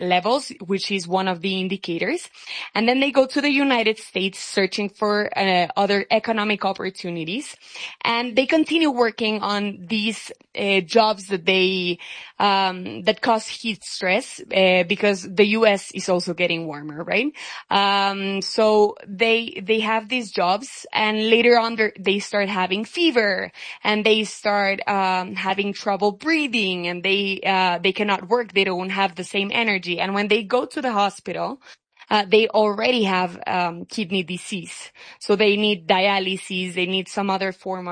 levels, which is one of the indicators. And then they go to the United States searching for other economic opportunities. And they continue working on these jobs that that cause heat stress, because the U.S. is also getting warmer, right? So they have these jobs, and later on they start having fever, and they start having trouble breathing, and they cannot work. They don't have the same energy. And when they go to the hospital, they already have kidney disease. So they need dialysis, they need some other form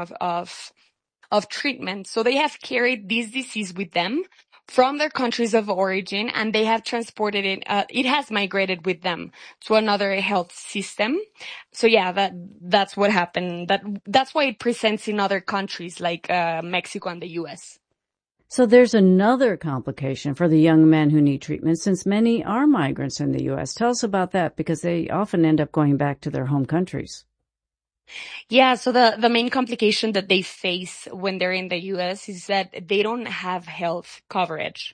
of treatment. So they have carried this disease with them from their countries of origin, and they have transported it. It has migrated with them to another health system. So yeah, that's what happened. That's why it presents in other countries like Mexico and the U.S. So there's another complication for the young men who need treatment, since many are migrants in the U.S. Tell us about that, because they often end up going back to their home countries. Yeah, so the main complication that they face when they're in the U.S. is that they don't have health coverage.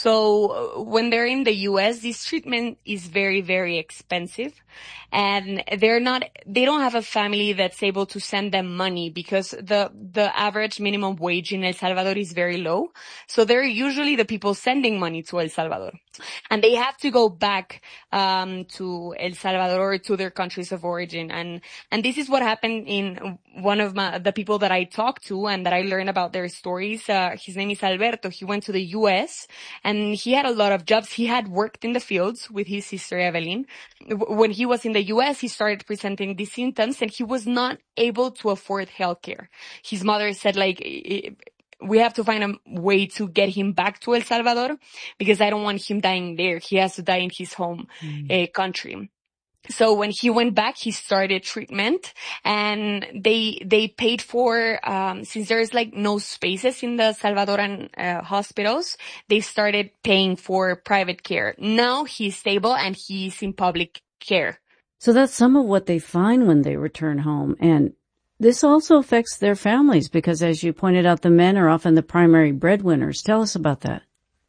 So when they're in the U.S., this treatment is very, very expensive, and they don't have a family that's able to send them money, because the average minimum wage in El Salvador is very low. So they're usually the people sending money to El Salvador, and they have to go back to El Salvador or to their countries of origin. And this is what happened in one of the people that I talked to and that I learned about their stories. His name is Alberto. He went to the U.S. and he had a lot of jobs. He had worked in the fields with his sister Evelyn. When he was in the U.S., he started presenting these symptoms, and he was not able to afford healthcare. His mother said, like, we have to find a way to get him back to El Salvador, because I don't want him dying there. He has to die in his home country. So when he went back, he started treatment, and they paid for, since there's like no spaces in the Salvadoran hospitals, they started paying for private care. Now he's stable and he's in public care. So that's some of what they find when they return home. And this also affects their families, because as you pointed out, the men are often the primary breadwinners. Tell us about that.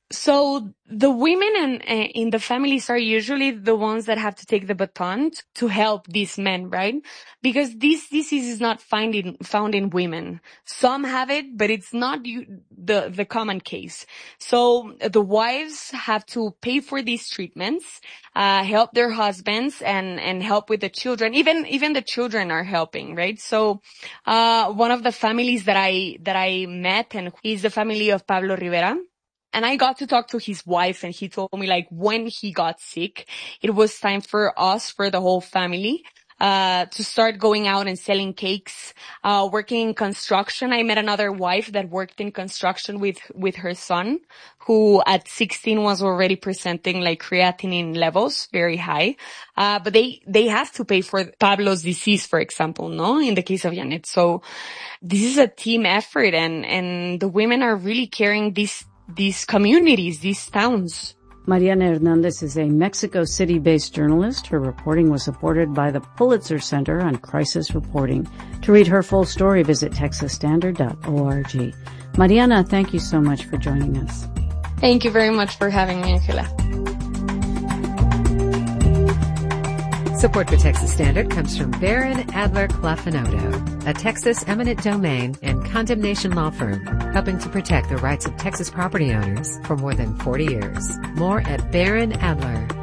So the women in the families are usually the ones that have to take the baton to help these men, right? Because this disease is not found in women. Some have it, but it's not the common case. So the wives have to pay for these treatments, help their husbands, and help with the children. Even the children are helping, right? So one of the families that I met, and is the family of Pablo Rivera. And I got to talk to his wife, and he told me, like, when he got sick, it was time for us, for the whole family, to start going out and selling cakes, working in construction. I met another wife that worked in construction with her son, who at 16 was already presenting like creatinine levels very high. But they have to pay for Pablo's disease, for example, no? In the case of Janet. So this is a team effort, and the women are really carrying these communities, these towns. Mariana Hernandez is a Mexico City-based journalist. Her reporting was supported by the Pulitzer Center on Crisis Reporting. To read her full story, visit texasstandard.org. Mariana, thank you so much for joining us. Thank you very much for having me, Angela. Support for Texas Standard comes from Barron Adler Clafinoto, a Texas eminent domain and condemnation law firm, helping to protect the rights of Texas property owners for more than 40 years. More at barronadler.com.